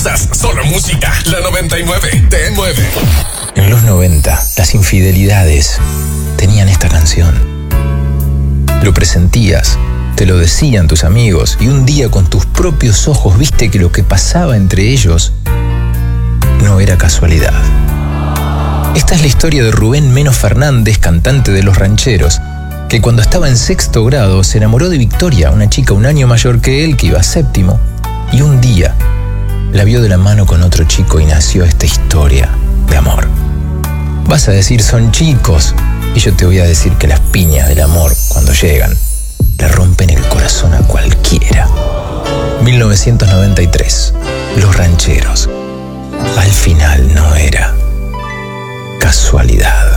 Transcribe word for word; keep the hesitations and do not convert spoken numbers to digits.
gustas, solo música. La noventa y nueve te mueve. En los noventa, las infidelidades tenían esta canción. Lo presentías, te lo decían tus amigos, y un día con tus propios ojos viste que lo que pasaba entre ellos no era casualidad. Esta es la historia de Rubén Meno Fernández, cantante de Los Rancheros, que cuando estaba en sexto grado se enamoró de Victoria, una chica un año mayor que él que iba a séptimo, y un día la vio de la mano con otro chico y nació esta historia de amor. Vas a decir son chicos, y yo te voy a decir que las piñas del amor, cuando llegan, le rompen el corazón a cualquiera. mil novecientos noventa y tres, Los Rancheros. Al final no era casualidad.